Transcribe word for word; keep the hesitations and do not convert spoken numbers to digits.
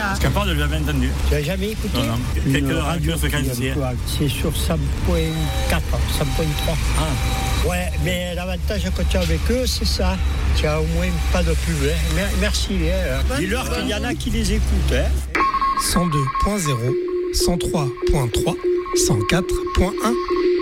Parce qu'à part, je l'ai jamais entendu. Tu n'as jamais écouté? Non, non. Quelques radio fréquences. C'est sur cent point quatre, cent point trois. Ah. Ouais, mais l'avantage quand tu es avec eux, c'est ça. Tu as au moins pas de pub. Hein. Merci. Hein. Dis-leur qu'il y en a qui les écoutent. Hein. cent deux point zéro, cent trois point trois, cent quatre point un.